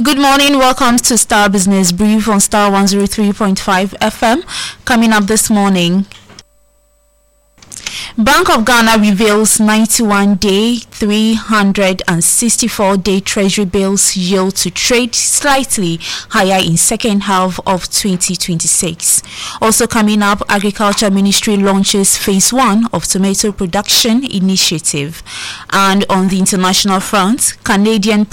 Good morning, welcome to Star Business Brief on Star 103.5 FM. Coming up this morning, Bank of Ghana reveals 91-day, 364-day Treasury bills yield to trade slightly higher in second half of 2026. Also coming up, Agriculture Ministry launches Phase 1 of Tomato Production Initiative. And on the international front, Canadian